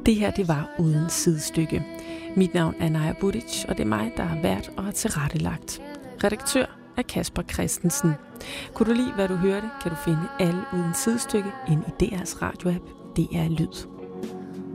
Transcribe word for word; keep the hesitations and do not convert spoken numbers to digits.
Det her, det var Uden Sidestykke. Mit navn er Naja Budic, og det er mig, der har været og har tilrettelagt. Redaktør er Kasper Christensen. Kunne du lide, hvad du hørte, kan du finde alle Uden Sidestykke inde i D R's radioapp D R Lyd.